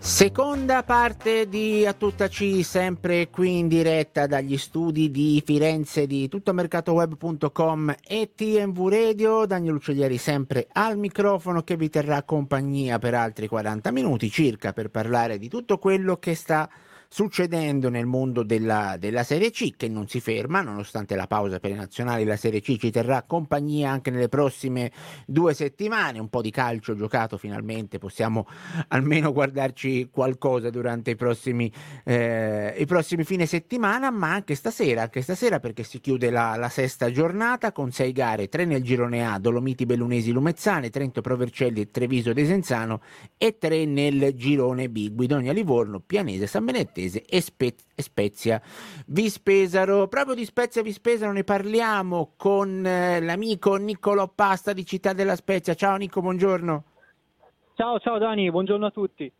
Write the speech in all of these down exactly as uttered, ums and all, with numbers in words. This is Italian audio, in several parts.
Seconda parte di A Tutta C, sempre qui in diretta dagli studi di Firenze di tuttomercatoweb punto com e T M V Radio. Daniele Uccellieri sempre al microfono, che vi terrà compagnia per altri quaranta minuti circa per parlare di tutto quello che sta succedendo nel mondo della, della Serie C, che non si ferma nonostante la pausa per i nazionali. La Serie C ci terrà compagnia anche nelle prossime due settimane. Un po' di calcio giocato finalmente, possiamo almeno guardarci qualcosa durante i prossimi eh, i prossimi fine settimana, ma anche stasera anche stasera perché si chiude la, la sesta giornata con sei gare, tre nel girone A: Dolomiti, Bellunesi, Lumezzane, Trento, Pro Vercelli, Treviso, Desenzano, e tre nel girone B: Guidonia, Livorno, Pianese, San Benettese e, Spe- e Spezia Vispesaro. Proprio di Spezia Vispesaro ne parliamo con eh, l'amico Niccolò Pasta di Città della Spezia. Ciao Nico, buongiorno. Ciao, ciao Dani, buongiorno a tutti.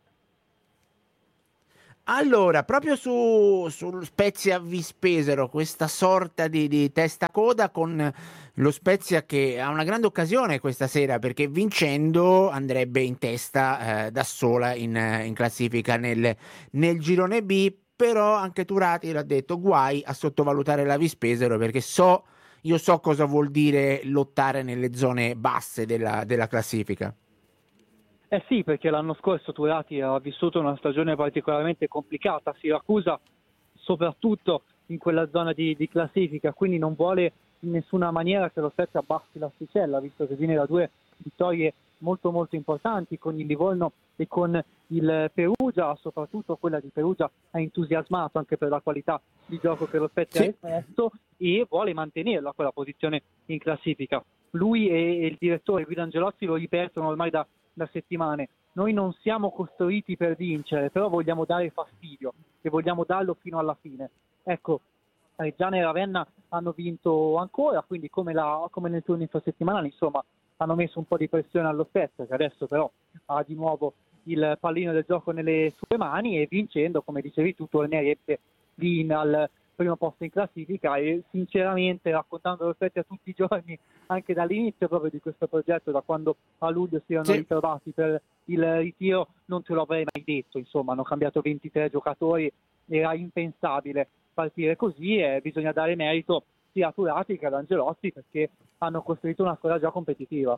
Allora, proprio su sul Spezia Vispesaro, questa sorta di, di testacoda con lo Spezia che ha una grande occasione questa sera, perché vincendo andrebbe in testa eh, da sola in, in classifica nel, nel girone B. Però anche Turati l'ha detto: guai a sottovalutare la Vispesaro, perché so io so cosa vuol dire lottare nelle zone basse della, della classifica. Eh sì, perché l'anno scorso Turati ha vissuto una stagione particolarmente complicata, Siracusa soprattutto in quella zona di, di classifica, quindi non vuole in nessuna maniera che lo Spezia abbassi l'asticella, visto che viene da due vittorie molto molto importanti con il Livorno e con il Perugia. Soprattutto quella di Perugia ha entusiasmato anche per la qualità di gioco che lo Spezia Sì. ha espresso, e vuole mantenerla quella posizione in classifica. Lui e, e il direttore Guido Angelozzi lo ripetono ormai da, da settimane: noi non siamo costruiti per vincere, però vogliamo dare fastidio e vogliamo darlo fino alla fine. Ecco, Reggiana e Ravenna hanno vinto ancora, quindi come, la, come nel turno infrasettimanale, insomma, hanno messo un po' di pressione allo Spezia, che adesso però ha di nuovo il pallino del gioco nelle sue mani, e vincendo, come dicevi tu, tornerebbe lì in, al primo posto in classifica. E sinceramente, raccontando lo Spezia tutti i giorni, anche dall'inizio proprio di questo progetto, da quando a luglio si erano Sì. ritrovati per il ritiro, non te lo avrei mai detto. Insomma, hanno cambiato ventitré giocatori, era impensabile partire così, e bisogna dare merito sia a Turati che ad Angelotti, perché hanno costruito una squadra già competitiva.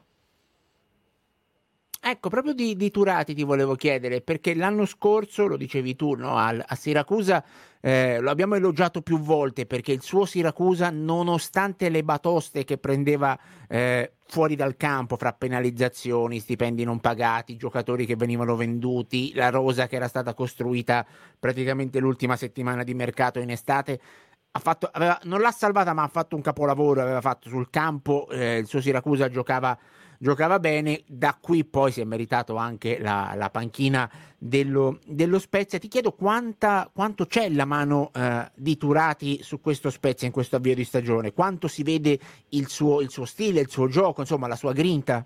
Ecco, proprio di, di Turati ti volevo chiedere, perché l'anno scorso, lo dicevi tu, no, al, a Siracusa eh, lo abbiamo elogiato più volte, perché il suo Siracusa, nonostante le batoste che prendeva eh, fuori dal campo, fra penalizzazioni, stipendi non pagati, giocatori che venivano venduti, la rosa che era stata costruita praticamente l'ultima settimana di mercato in estate, ha fatto, aveva, non l'ha salvata, ma ha fatto un capolavoro. Aveva fatto sul campo, eh, il suo Siracusa giocava giocava bene. Da qui poi si è meritato anche la, la panchina dello, dello Spezia. Ti chiedo quanta, quanto c'è la mano eh, di Turati su questo Spezia in questo avvio di stagione, quanto si vede il suo, il suo stile, il suo gioco, insomma la sua grinta.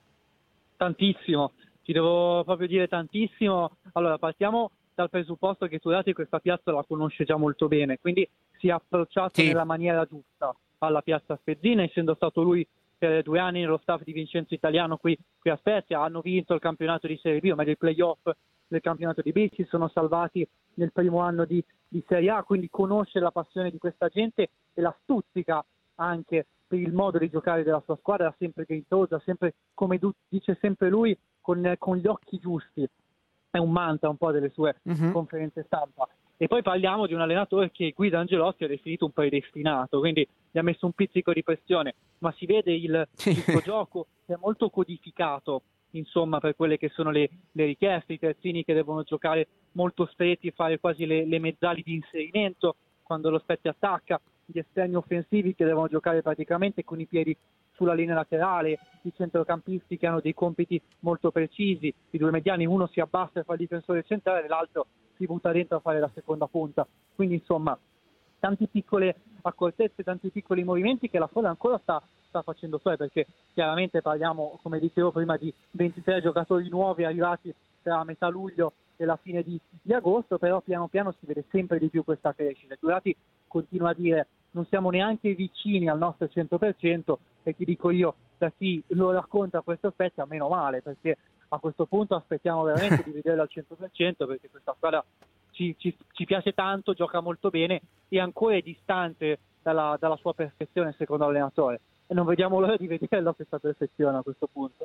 Tantissimo, ti devo proprio dire tantissimo. Allora, partiamo dal presupposto che Turati questa piazza la conosce già molto bene, quindi si è approcciato Sì. nella maniera giusta alla piazza spezzina, essendo stato lui per due anni nello staff di Vincenzo Italiano qui, qui a Spezia. Hanno vinto il campionato di Serie B, o meglio il playoff del campionato di B, si sono salvati nel primo anno di, di Serie A, quindi conosce la passione di questa gente e la stuzzica anche per il modo di giocare della sua squadra, sempre grintosa, sempre, come du- dice sempre lui, con, con gli occhi giusti. È un mantra un po' delle sue Uh-huh. conferenze stampa. E poi parliamo di un allenatore che Guido Angelotti ha definito un predestinato, quindi gli ha messo un pizzico di pressione, ma si vede il, il suo gioco che è molto codificato, insomma, per quelle che sono le, le richieste, i terzini che devono giocare molto stretti e fare quasi le, le mezzali di inserimento quando lo Spezia attacca, gli esterni offensivi che devono giocare praticamente con i piedi sulla linea laterale, i centrocampisti che hanno dei compiti molto precisi, i due mediani, uno si abbassa e fa il difensore centrale, l'altro si butta dentro a fare la seconda punta. Quindi insomma, tante piccole accortezze, tanti piccoli movimenti che la squadra ancora sta, sta facendo sua, perché chiaramente parliamo, come dicevo prima, di ventitré giocatori nuovi arrivati tra metà luglio e la fine di, di agosto, però piano piano si vede sempre di più questa crescita. Turati continua a dire: non siamo neanche vicini al nostro cento per cento, e ti dico io, da chi lo racconta questo Spezia, meno male, perché a questo punto aspettiamo veramente di vederla al cento per cento, perché questa squadra ci, ci, ci piace tanto, gioca molto bene e ancora è distante dalla, dalla sua perfezione secondo l'allenatore, e non vediamo l'ora di vederla questa perfezione a questo punto.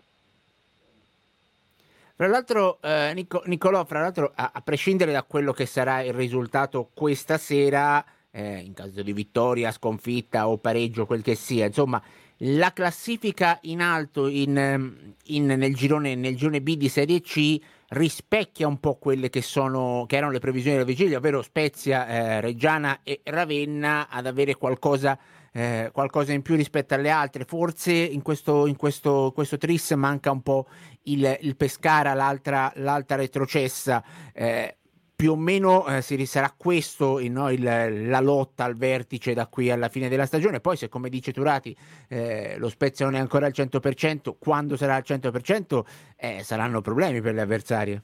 Fra l'altro, eh, Nico, Nicolò, fra l'altro, a, a prescindere da quello che sarà il risultato questa sera, eh, in caso di vittoria, sconfitta o pareggio, quel che sia, insomma, la classifica in alto in, in, nel, girone, nel girone B di Serie C rispecchia un po' quelle che sono che erano le previsioni della vigilia, ovvero Spezia, eh, Reggiana e Ravenna ad avere qualcosa Eh, qualcosa in più rispetto alle altre. Forse in questo, in questo, questo tris manca un po' il, il Pescara, l'altra, l'altra retrocessa. Eh, più o meno eh, si sarà questo no, il, la lotta al vertice da qui alla fine della stagione. Poi, se come dice Turati, eh, lo Spezia non è ancora al cento per cento, quando sarà al cento per cento eh, saranno problemi per le avversarie.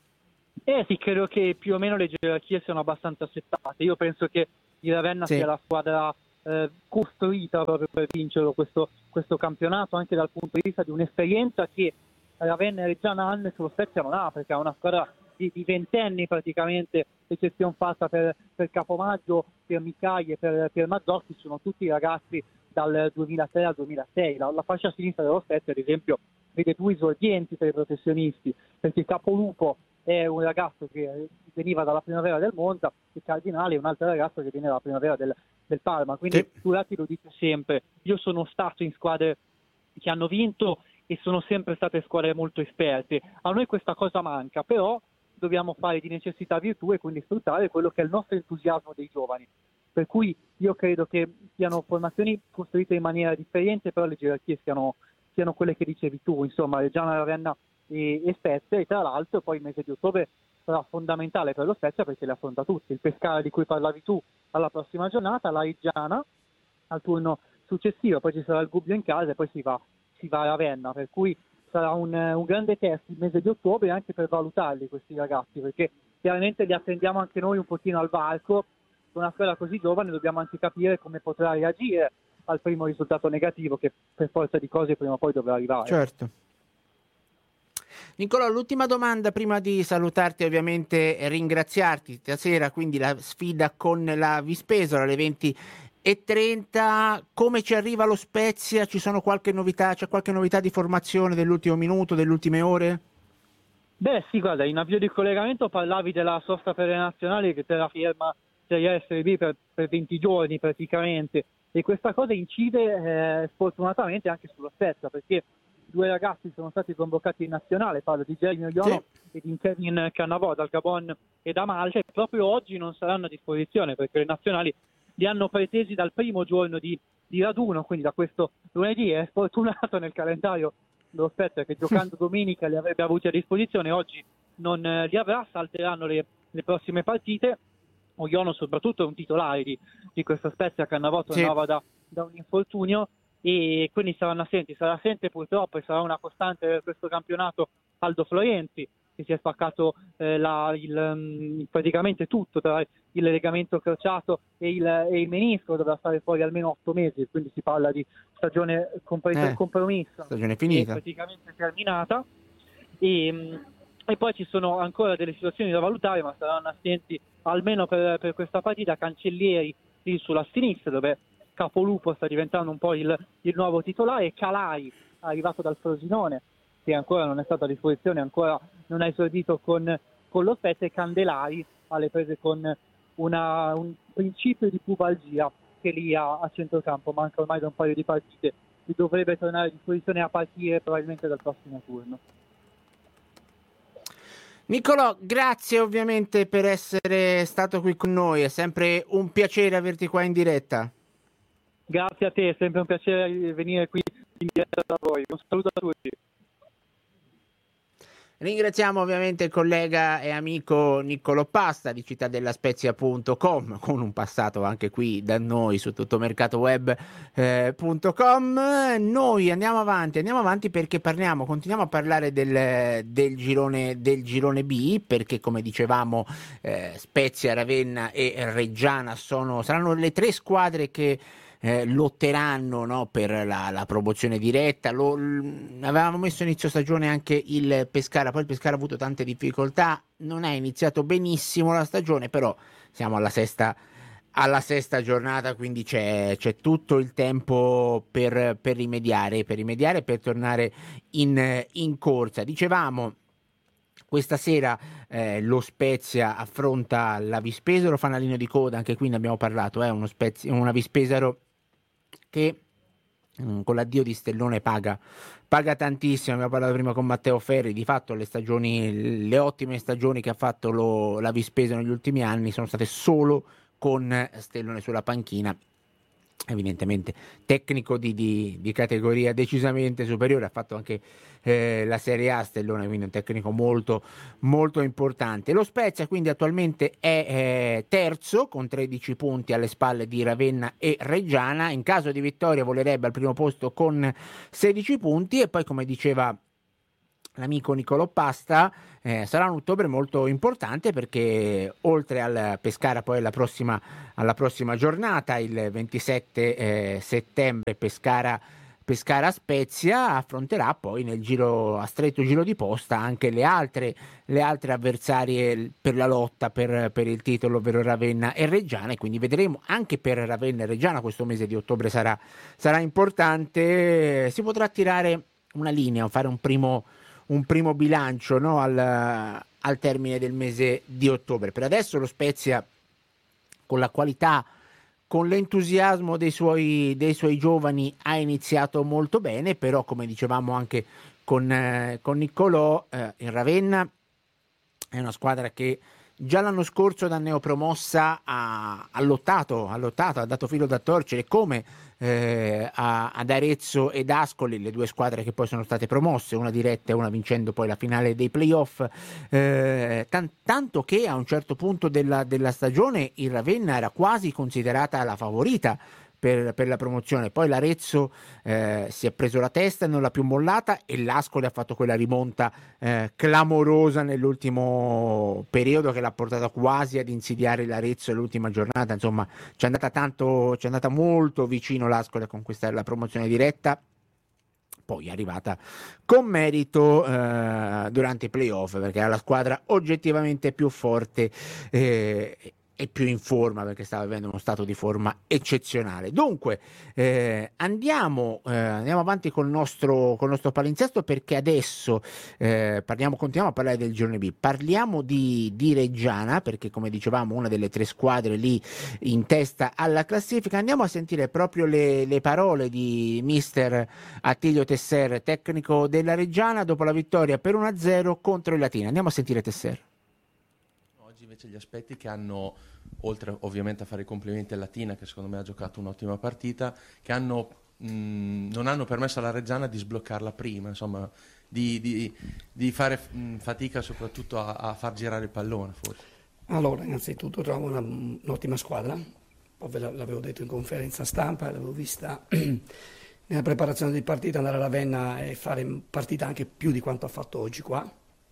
Eh sì, credo che più o meno le gerarchie siano abbastanza settate. Io penso che il Ravenna sì. sia la squadra Eh, costruita proprio per vincerlo questo, questo campionato, anche dal punto di vista di un'esperienza che Ravenna e Reggiana hanno e che lo Spezia non ha, perché ha una squadra di, di ventenni praticamente, eccezione fatta per, per Capomaggio, per Micai e per, per Mazzocchi, sono tutti ragazzi dal duemilatré al duemilasei. La, la fascia sinistra dello Spezia, ad esempio, vede due esordienti per i professionisti, perché Capolupo è un ragazzo che veniva dalla primavera del Monza e Cardinale è un altro ragazzo che viene dalla primavera del, del Parma. Quindi sì. Turati lo dice sempre, io sono stato in squadre che hanno vinto e sono sempre state squadre molto esperte. A noi questa cosa manca, però dobbiamo fare di necessità virtù e quindi sfruttare quello che è il nostro entusiasmo dei giovani. Per cui io credo che siano formazioni costruite in maniera differente, però le gerarchie siano, siano quelle che dicevi tu, insomma, Reggiana, Ravenna e, e Spezia, e tra l'altro poi il mese di ottobre sarà fondamentale per lo Spezia perché le affronta tutti, il Pescara di cui parlavi tu alla prossima giornata, la Reggiana al turno successivo, poi ci sarà il Gubbio in casa e poi si va, si va a Ravenna, per cui sarà un, un grande test il mese di ottobre anche per valutarli questi ragazzi, perché chiaramente li attendiamo anche noi un pochino al varco. Con una squadra così giovane dobbiamo anche capire come potrà reagire al primo risultato negativo che per forza di cose prima o poi dovrà arrivare. Certo. Nicolò, l'ultima domanda prima di salutarti, ovviamente ringraziarti stasera, quindi la sfida con la Vispesola alle venti e trenta, come ci arriva lo Spezia? Ci sono qualche novità, c'è qualche novità di formazione dell'ultimo minuto, delle ultime ore? Beh sì, guarda, in avvio di collegamento parlavi della sosta per le nazionali che terrà firma Serie S B per, per venti giorni praticamente, e questa cosa incide eh, sfortunatamente anche sullo Spezia, perché due ragazzi sono stati convocati in nazionale, parlo di Jeremy Oyono sì. e di Kevin Cannavò dal Gabon e da Malta, e proprio oggi non saranno a disposizione perché le nazionali li hanno pretesi dal primo giorno di, di raduno, quindi da questo lunedì. È sfortunato nel calendario dello Spezia che giocando domenica li avrebbe avuti a disposizione, oggi non eh, li avrà, salteranno le, le prossime partite. Oyono soprattutto è un titolare di, di questa Spezia, Cannavò tornava sì. da, da un infortunio e quindi saranno assenti. Sarà assente purtroppo e sarà una costante per questo campionato Aldo Florenzi, che si è spaccato eh, la, il, praticamente tutto tra il legamento crociato e il, e il menisco, dovrà stare fuori almeno otto mesi, quindi si parla di stagione compresa, eh, compromessa, stagione finita, praticamente terminata. E, e poi ci sono ancora delle situazioni da valutare, ma saranno assenti almeno per, per questa partita Cancellieri lì sulla sinistra, dove Capolupo sta diventando un po' il, il nuovo titolare, Calai arrivato dal Frosinone che ancora non è stato a disposizione, ancora non ha esordito con, con lo Spezia, e Candelari alle prese con una, un principio di pubalgia che lì ha a centrocampo, manca ormai da un paio di partite e dovrebbe tornare a disposizione a partire probabilmente dal prossimo turno. Nicolò, grazie ovviamente per essere stato qui con noi, è sempre un piacere averti qua in diretta. Grazie a te, è sempre un piacere venire qui in diretta da voi. Un saluto a tutti. Ringraziamo ovviamente il collega e amico Niccolò Pasta di cittadellaspezia punto com, con un passato anche qui da noi su tuttomercatoweb punto com. Eh, noi andiamo avanti, andiamo avanti perché parliamo, continuiamo a parlare del, del, girone, del girone B, perché come dicevamo eh, Spezia, Ravenna e Reggiana sono, saranno le tre squadre che eh, lotteranno, no, per la, la promozione diretta. Lo, l- avevamo messo inizio stagione anche il Pescara, poi il Pescara ha avuto tante difficoltà, non è iniziato benissimo la stagione, però siamo alla sesta, alla sesta giornata, quindi c'è, c'è tutto il tempo per, per rimediare, per rimediare, per tornare in, in corsa. Dicevamo, questa sera eh, lo Spezia affronta la Vispesaro, fanalino di coda, anche qui ne abbiamo parlato, è eh, uno Spezia, una Vispesaro che mh, con l'addio di Stellone paga, paga tantissimo. Abbiamo parlato prima con Matteo Ferri, di fatto le stagioni, le ottime stagioni che ha fatto lo, la Vispesaro negli ultimi anni sono state solo con Stellone sulla panchina. Evidentemente tecnico di, di, di categoria decisamente superiore, ha fatto anche eh, la Serie A Stellone, quindi un tecnico molto molto importante. Lo Spezia quindi attualmente è eh, terzo con tredici punti alle spalle di Ravenna e Reggiana, in caso di vittoria volerebbe al primo posto con sedici punti, e poi, come diceva l'amico Nicolò Pasta, eh, sarà un ottobre molto importante, perché oltre al Pescara poi alla prossima, alla prossima giornata, il ventisette eh, settembre, Pescara, Pescara Spezia, affronterà poi nel giro, a stretto giro di posta, anche le altre, le altre avversarie per la lotta per, per il titolo, ovvero Ravenna e Reggiana, e quindi vedremo anche per Ravenna e Reggiana questo mese di ottobre sarà, sarà importante. Si potrà tirare una linea, fare un primo un primo bilancio, no, al, al termine del mese di ottobre. Per adesso lo Spezia, con la qualità, con l'entusiasmo dei suoi, dei suoi giovani, ha iniziato molto bene, però come dicevamo anche con, eh, con Niccolò, eh, in Ravenna è una squadra che già l'anno scorso da neopromossa ha, ha lottato, ha lottato, ha dato filo da torcere, come eh, a, ad Arezzo ed Ascoli, le due squadre che poi sono state promosse, una diretta e una vincendo poi la finale dei playoff, eh, tan- tanto che a un certo punto della, della stagione il Ravenna era quasi considerata la favorita Per, per la promozione. Poi l'Arezzo eh, si è preso la testa e non l'ha più mollata, e l'Ascoli ha fatto quella rimonta eh, clamorosa nell'ultimo periodo che l'ha portata quasi ad insidiare l'Arezzo nell'ultima giornata. Insomma, ci è andata tanto, ci è andata molto vicino l'Ascoli a conquistare la promozione diretta, poi è arrivata con merito eh, durante i playoff, perché era la squadra oggettivamente più forte eh, e più in forma, perché stava vivendo uno stato di forma eccezionale. Dunque eh, andiamo, eh, andiamo avanti col nostro, col nostro palinsesto, perché adesso eh, parliamo, continuiamo a parlare del girone B, parliamo di, di Reggiana, perché come dicevamo una delle tre squadre lì in testa alla classifica. Andiamo a sentire proprio le, le parole di mister Attilio Tesser, tecnico della Reggiana, dopo la vittoria per uno a zero contro il Latina. Andiamo a sentire Tesser. Oggi invece gli aspetti che hanno, oltre ovviamente a fare i complimenti al Latina, che secondo me ha giocato un'ottima partita, che hanno, mh, non hanno permesso alla Reggiana di sbloccarla prima, insomma, di, di, di fare mh, fatica soprattutto a, a far girare il pallone, forse. Allora, innanzitutto trovo una, un'ottima squadra, poi ve l'avevo detto in conferenza stampa, l'avevo vista nella preparazione di partita, andare a Ravenna e fare partita anche più di quanto ha fatto oggi qua,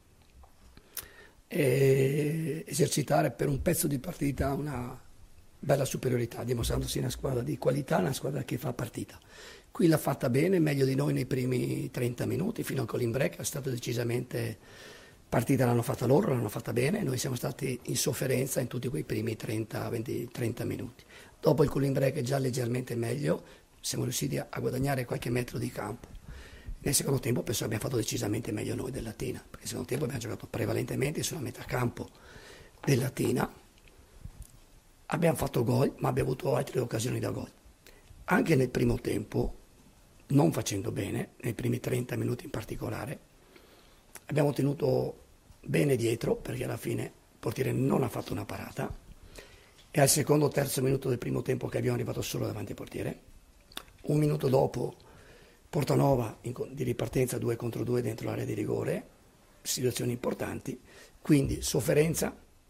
e esercitare per un pezzo di partita una bella superiorità, dimostrandosi una squadra di qualità, una squadra che fa partita. Qui l'ha fatta bene, meglio di noi nei primi trenta minuti, fino al cooling break, è stato decisamente partita, l'hanno fatta loro, l'hanno fatta bene, noi siamo stati in sofferenza in tutti quei primi trenta venti trenta minuti. Dopo il cooling break già leggermente meglio, siamo riusciti a guadagnare qualche metro di campo. Nel secondo tempo penso che abbiamo fatto decisamente meglio noi del Latina, perché nel secondo tempo abbiamo giocato prevalentemente sulla metà campo del Latina, abbiamo fatto gol, ma abbiamo avuto altre occasioni da gol. Anche nel primo tempo, non facendo bene, nei primi trenta minuti in particolare, abbiamo tenuto bene dietro, perché alla fine il portiere non ha fatto una parata, e al secondo o terzo minuto del primo tempo che abbiamo arrivato solo davanti al portiere. Un minuto dopo Portanova in, di ripartenza due contro due dentro l'area di rigore, situazioni importanti, quindi sofferenza,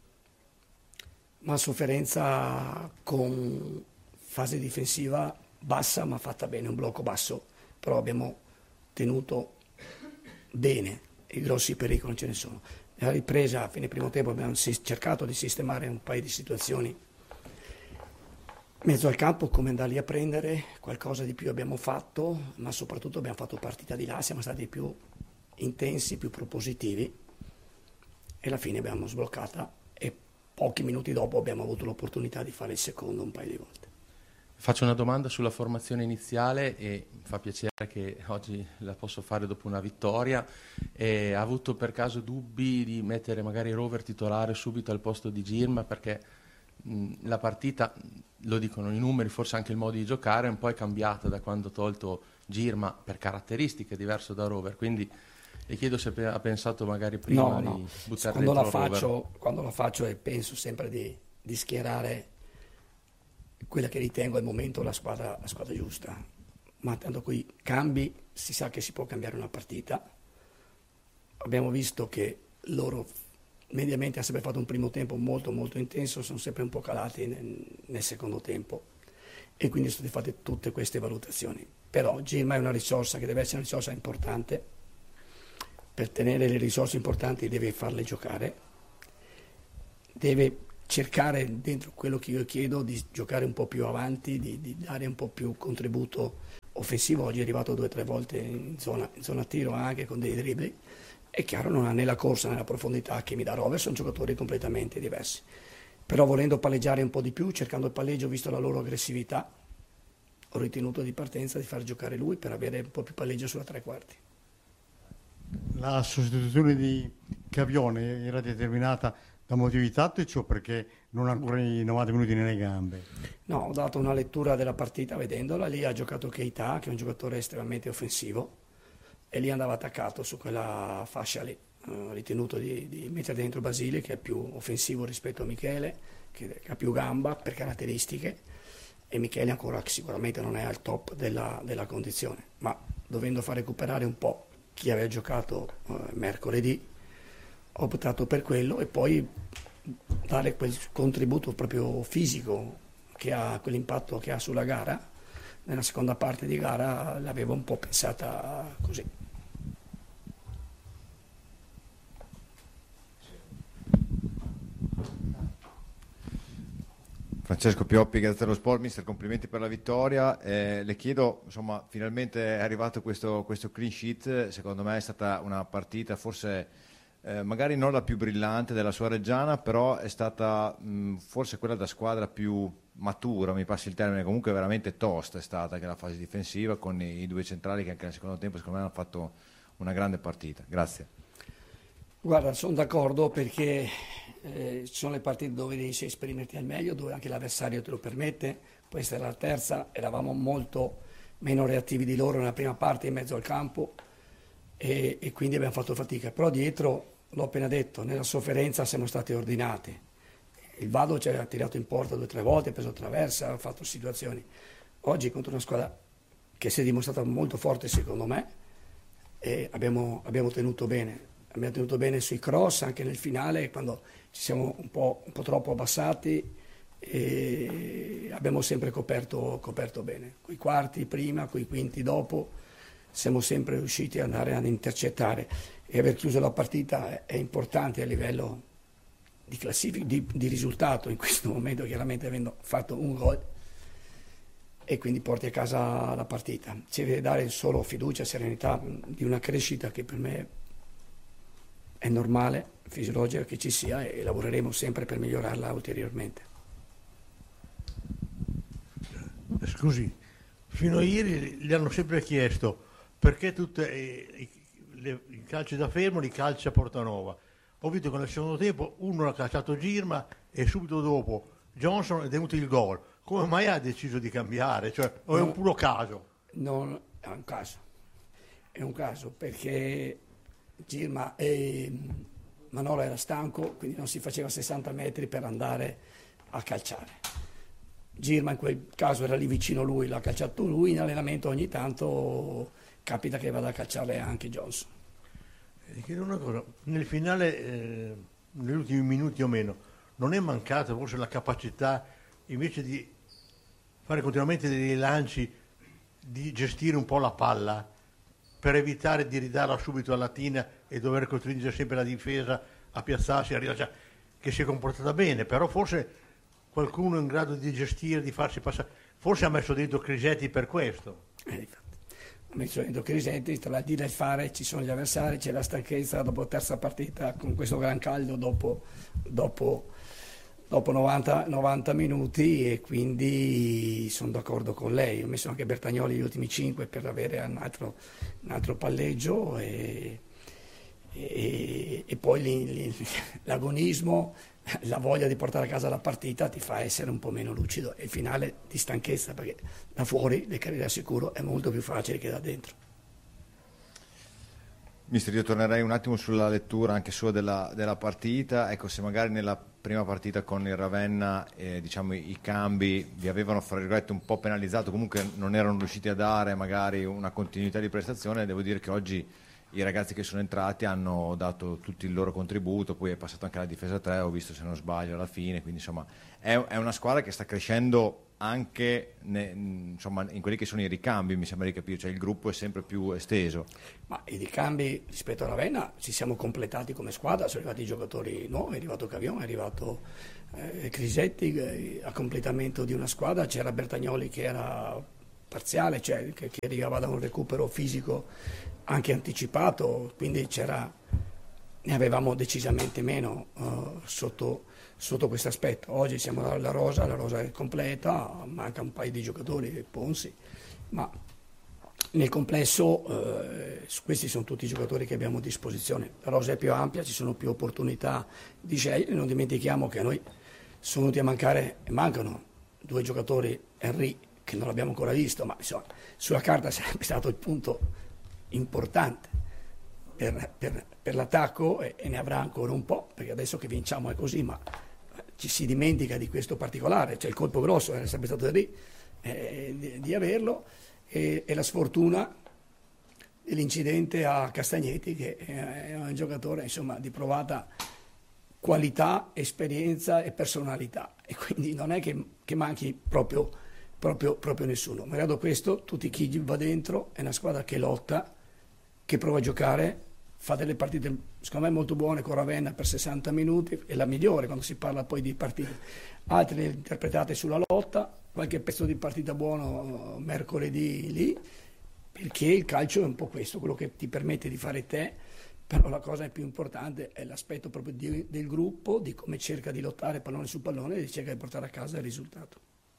ma sofferenza con fase difensiva bassa ma fatta bene, un blocco basso, però abbiamo tenuto bene, i grossi pericoli non ce ne sono. Nella ripresa a fine primo tempo abbiamo cercato di sistemare un paio di situazioni Mezzo al campo, come andarli a prendere, qualcosa di più abbiamo fatto, ma soprattutto abbiamo fatto partita di là, siamo stati più intensi, più propositivi e alla fine abbiamo sbloccata e pochi minuti dopo abbiamo avuto l'opportunità di fare il secondo un paio di volte. Faccio una domanda sulla formazione iniziale e fa piacere che oggi la posso fare dopo una vittoria. E ha avuto per caso dubbi di mettere magari Rover titolare subito al posto di Girma, perché mh, la partita, lo dicono i numeri, forse anche il modo di giocare un po' è cambiata da quando ha tolto Girma per caratteristiche diverso da Rover, quindi le chiedo se ha pensato magari prima no, di no. buttare quando dentro la faccio, Rover. Quando la faccio e penso sempre di, di schierare quella che ritengo al momento la squadra, la squadra giusta, ma tanto qui cambi, si sa che si può cambiare una partita. Abbiamo visto che loro mediamente hanno sempre fatto un primo tempo molto molto intenso, sono sempre un po' calati nel, nel secondo tempo e quindi sono state fatte tutte queste valutazioni. Però Girma è una risorsa che deve essere una risorsa importante, per tenere le risorse importanti deve farle giocare, deve cercare dentro quello che io chiedo di giocare un po' più avanti, di, di dare un po' più contributo offensivo. Oggi è arrivato due o tre volte in zona, in zona tiro anche con dei dribbling. È chiaro, non ha né la corsa né la profondità che mi dà Rover, sono giocatori completamente diversi. Però volendo palleggiare un po' di più, cercando il palleggio, visto la loro aggressività, ho ritenuto di partenza di far giocare lui per avere un po' più palleggio sulla tre quarti. La sostituzione di Cavione era determinata da motivi tattici o perché non ha ancora i novanta minuti nelle gambe? No, ho dato una lettura della partita vedendola, lì ha giocato Keita, che è un giocatore estremamente offensivo, e lì andava attaccato su quella fascia lì. Ho ritenuto di, di mettere dentro Basile, che è più offensivo rispetto a Michele, che ha più gamba per caratteristiche, e Michele ancora sicuramente non è al top della, della condizione, ma dovendo far recuperare un po' chi aveva giocato eh, mercoledì, ho optato per quello e poi dare quel contributo proprio fisico che ha, quell'impatto che ha sulla gara. Nella seconda parte di gara l'avevo un po' pensata così. Francesco Pioppi, Gazzetta dello Sport. Mister, complimenti per la vittoria. Eh, le chiedo, insomma, finalmente è arrivato questo, questo clean sheet. Secondo me è stata una partita forse Eh, magari non la più brillante della sua Reggiana, però è stata mh, forse quella da squadra più matura, mi passi il termine, comunque veramente tosta è stata anche la fase difensiva, con i, i due centrali che anche nel secondo tempo secondo me hanno fatto una grande partita. Grazie. Guarda, sono d'accordo perché eh, ci sono le partite dove riesci a esprimerti al meglio, dove anche l'avversario te lo permette. Questa era la terza, eravamo molto meno reattivi di loro nella prima parte in mezzo al campo e, e quindi abbiamo fatto fatica, però dietro, l'ho appena detto, nella sofferenza siamo stati ordinati. Il Vado ci ha tirato in porta due o tre volte, ha preso traversa, ha fatto situazioni. Oggi contro una squadra che si è dimostrata molto forte secondo me, e abbiamo, abbiamo tenuto bene. Abbiamo tenuto bene sui cross, anche nel finale, quando ci siamo un po', un po' troppo abbassati, e abbiamo sempre coperto, coperto bene. Coi quarti prima, coi quinti dopo, siamo sempre riusciti ad andare ad intercettare. E aver chiuso la partita è importante a livello di classifica, di, di risultato in questo momento, chiaramente avendo fatto un gol, e quindi porti a casa la partita. Ci deve dare solo fiducia, serenità di una crescita che per me è normale, fisiologica che ci sia, e lavoreremo sempre per migliorarla ulteriormente. Scusi, fino a ieri gli hanno sempre chiesto perché tutte i, le, i calci da fermo li calcia Portanova. Ho visto che nel secondo tempo uno ha calciato Girma e subito dopo Johnson è venuto il gol. Come mai ha deciso di cambiare? Cioè, o è un puro caso? No, è un caso. È un caso perché Girma e Manolo era stanco, quindi non si faceva sessanta metri per andare a calciare. Girma in quel caso era lì vicino a lui, l'ha calciato lui, in allenamento ogni tanto capita che vada a calciare anche Johnson. Ti chiedo una cosa, nel finale, eh, negli ultimi minuti o meno, non è mancata forse la capacità, invece di fare continuamente dei lanci, di gestire un po' la palla, per evitare di ridarla subito alla Latina e dover costringere sempre la difesa a piazzarsi, a rilasciare, che si è comportata bene, però forse qualcuno in grado di gestire, di farsi passare. Forse ha messo dentro Crisetti per questo. Eh, ha messo dentro Crisetti, tra il dire e il fare ci sono gli avversari, c'è la stanchezza dopo terza partita con questo gran caldo dopo, dopo, dopo novanta, novanta minuti, e quindi sono d'accordo con lei. Ho messo anche Bertagnoli gli ultimi cinque per avere un altro, un altro palleggio, e, e, e poi li, li, l'agonismo, la voglia di portare a casa la partita ti fa essere un po' meno lucido, e il finale di stanchezza, perché da fuori le carriere a sicuro è molto più facile che da dentro. Mister, io tornerei un attimo sulla lettura anche sua della, della partita. Ecco, se magari nella prima partita con il Ravenna eh, diciamo, i cambi vi avevano, fra virgolette, un po' penalizzato, comunque non erano riusciti a dare magari una continuità di prestazione, devo dire che oggi i ragazzi che sono entrati hanno dato tutto il loro contributo, poi è passato anche la difesa tre, ho visto se non sbaglio alla fine, quindi insomma è, è una squadra che sta crescendo anche ne, insomma, in quelli che sono i ricambi, mi sembra di capire, cioè il gruppo è sempre più esteso. Ma i ricambi rispetto a Ravenna ci siamo completati come squadra, sono arrivati i giocatori nuovi, è arrivato Cavion, è arrivato eh, Crisetti, eh, a completamento di una squadra. C'era Bertagnoli che era parziale, cioè che, che arrivava da un recupero fisico anche anticipato, quindi c'era, ne avevamo decisamente meno uh, sotto, sotto questo aspetto. Oggi siamo alla rosa, la rosa è completa, manca un paio di giocatori, Ponzi, ma nel complesso eh, questi sono tutti i giocatori che abbiamo a disposizione. La rosa è più ampia, ci sono più opportunità di scegliere. Non dimentichiamo che a noi sono venuti a mancare e mancano due giocatori, Henry, che non l'abbiamo ancora visto, ma insomma sulla carta sarebbe stato il punto importante per, per, per l'attacco, e, e ne avrà ancora un po', perché adesso che vinciamo è così, ma ci si dimentica di questo particolare, cioè il colpo grosso era sempre stato lì, eh, di, di averlo, e, e la sfortuna dell'incidente a Castagnetti, che è un giocatore insomma di provata qualità, esperienza e personalità, e quindi non è che, che manchi proprio, proprio, proprio nessuno. Malgrado questo, tutti chi va dentro è una squadra che lotta, che prova a giocare, fa delle partite secondo me molto buone con Ravenna per sessanta minuti, è la migliore quando si parla poi di partite, altre le interpretate sulla lotta, qualche pezzo di partita buono mercoledì lì, perché il calcio è un po' questo, quello che ti permette di fare te, però la cosa più importante è l'aspetto proprio di, del gruppo, di come cerca di lottare pallone su pallone e cerca di portare a casa il risultato.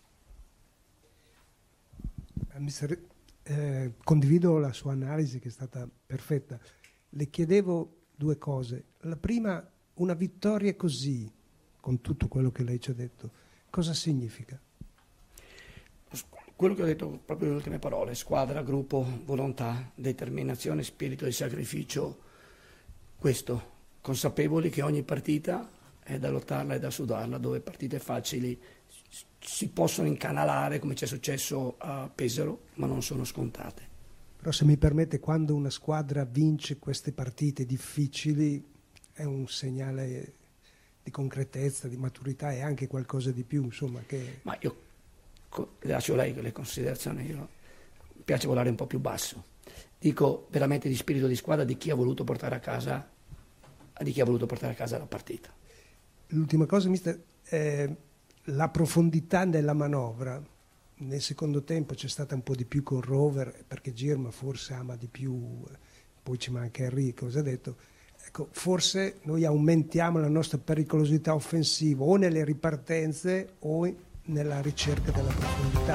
Mister, eh, condivido la sua analisi che è stata perfetta. Le chiedevo due cose. La prima, una vittoria così, con tutto quello che lei ci ha detto, cosa significa? Quello che ho detto proprio le ultime parole: squadra, gruppo, volontà, determinazione, spirito di sacrificio. Questo, consapevoli che ogni partita è da lottarla e da sudarla, dove partite facili si possono incanalare, come ci è successo a Pesaro, ma non sono scontate. Però se mi permette, quando una squadra vince queste partite difficili è un segnale di concretezza, di maturità e anche qualcosa di più, insomma, che... Ma io lascio lei le considerazioni, io mi piace volare un po' più basso. Dico veramente di spirito di squadra, di chi ha voluto portare a casa, di chi ha voluto portare a casa la partita. L'ultima cosa, mister, eh, la profondità della manovra. Nel secondo tempo c'è stata un po' di più con Rover, perché Girma forse ama di più, poi ci manca Enrico, cosa ha detto? Ecco, forse noi aumentiamo la nostra pericolosità offensiva o nelle ripartenze o nella ricerca della profondità.